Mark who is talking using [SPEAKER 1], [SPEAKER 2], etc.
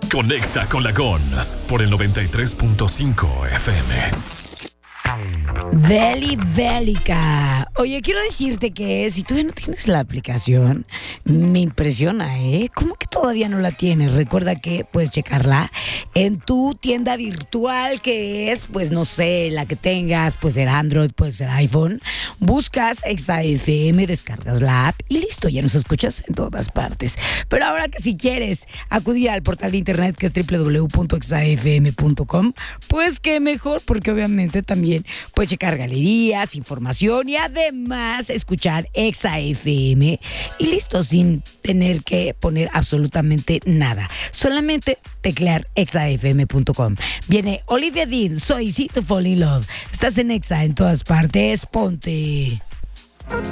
[SPEAKER 1] Conexa con la Gons por el 93.5 FM.
[SPEAKER 2] Bélica. Oye, quiero decirte que si todavía no tienes la aplicación, me impresiona, ¿eh? ¿Cómo que todavía no la tienes? Recuerda que puedes checarla en tu tienda virtual, que es, pues no sé, la que tengas, puede ser Android, puede ser iPhone. Buscas ExaFM, descargas la app y listo, ya nos escuchas en todas partes. Pero ahora que si quieres acudir al portal de internet que es www.exafm.com, pues qué mejor, porque obviamente también puedes checar galerías, información y además escuchar Exa FM y listo, sin tener que poner absolutamente nada. Solamente teclear exafm.com. Viene Olivia Dean, So Easy to Fall in Love. Estás en Exa en todas partes, ponte.